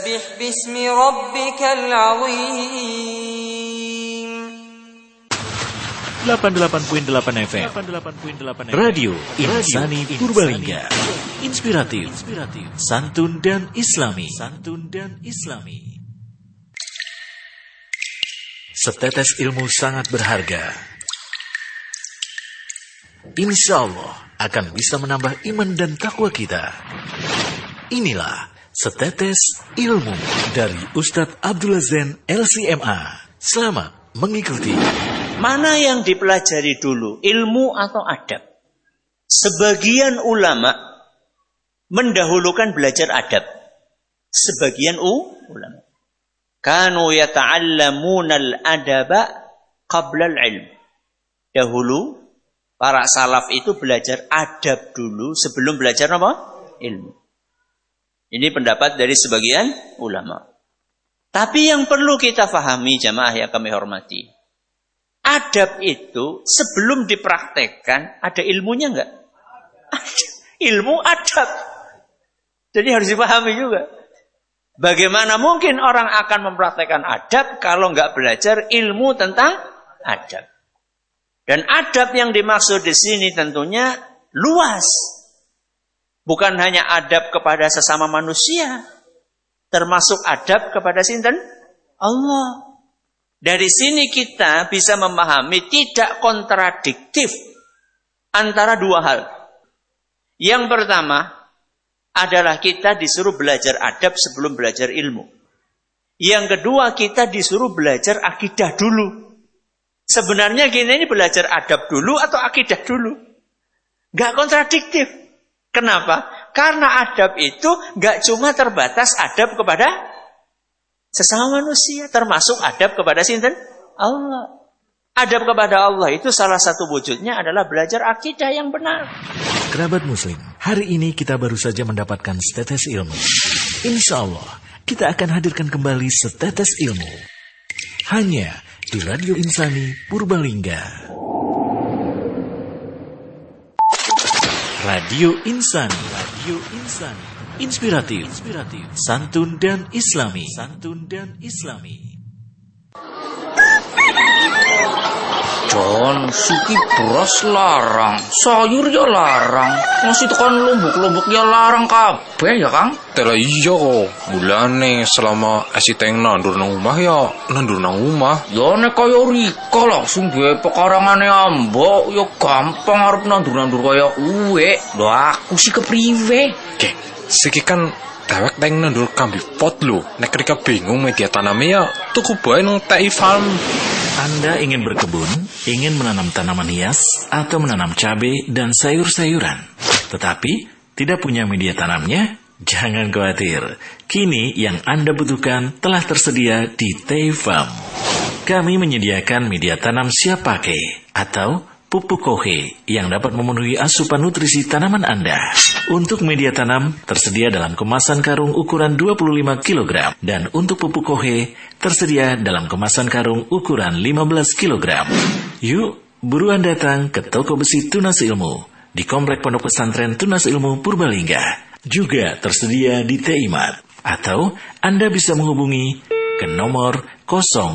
بِاسْمِ رَبِّكَ الْعَظِيمِ 88.8 FM Radio Insani Purbalingga. Inspiratif, santun dan islami. Setetes ilmu sangat berharga. Insya Allah akan bisa menambah iman dan takwa kita. Inilah Setetes Ilmu dari Ustadz Abdullah Zain LCMA. Selamat mengikuti. Mana yang dipelajari dulu, ilmu atau adab? Sebagian ulama mendahulukan belajar adab. Sebagian ulama. Kanu yata'allamuna al-adaba qabla al-ilm. Dahulu para salaf itu belajar adab dulu sebelum belajar apa? Ilmu. Ini pendapat dari sebagian ulama. Tapi yang perlu kita fahami jamaah yang kami hormati. Adab itu sebelum dipraktekkan ada ilmunya enggak? Ilmu adab. Jadi harus dipahami juga. Bagaimana mungkin orang akan mempraktekkan adab kalau enggak belajar ilmu tentang adab? Dan adab yang dimaksud di sini tentunya luas. Bukan hanya adab kepada sesama manusia, termasuk adab kepada sinten? Allah. Dari sini kita bisa memahami tidak kontradiktif antara dua hal. Yang pertama adalah kita disuruh belajar adab sebelum belajar ilmu. Yang kedua kita disuruh belajar akidah dulu. Sebenarnya kita ini belajar adab dulu atau akidah dulu? Gak kontradiktif. Kenapa? Karena adab itu gak cuma terbatas adab kepada sesama manusia, termasuk adab kepada sinten? Allah. Adab kepada Allah itu salah satu wujudnya adalah belajar akidah yang benar. Kerabat muslim, hari ini kita baru saja mendapatkan setetes ilmu. Insya Allah, kita akan hadirkan kembali setetes ilmu. Hanya di Radio Insani Purbalingga. Radio Insani. Inspiratif, santun dan islami. John, suki beras larang, sayur ya larang, nasi tekan lumbuk-lumbuk ya larang kabeh ya Kang. Tela iya kok, bulane selama esiteng nandur nang omah ya nandur nang omah. Ya nek kaya Rika langsung duwe pekarangane ambok, ya gampang arep nandur-nandur kaya uwe. Lho aku sih kepriwe? Oke, siki kan dewek teng nandur kambi pot lho. Nek Rika bingung media tanamnya ya tuku bae nang TI Farm. Anda ingin berkebun, ingin menanam tanaman hias, atau menanam cabai dan sayur-sayuran, tetapi tidak punya media tanamnya? Jangan khawatir. Kini yang Anda butuhkan telah tersedia di TI Farm. Kami menyediakan media tanam siap pakai atau pupuk kohe yang dapat memenuhi asupan nutrisi tanaman Anda. Untuk media tanam tersedia dalam kemasan karung ukuran 25 kg dan untuk pupuk kohe tersedia dalam kemasan karung ukuran 15 kg. Yuk, buruan datang ke toko besi Tunas Ilmu di Komplek Pondok Pesantren Tunas Ilmu Purbalingga. Juga tersedia di TI Mart atau Anda bisa menghubungi ke nomor 0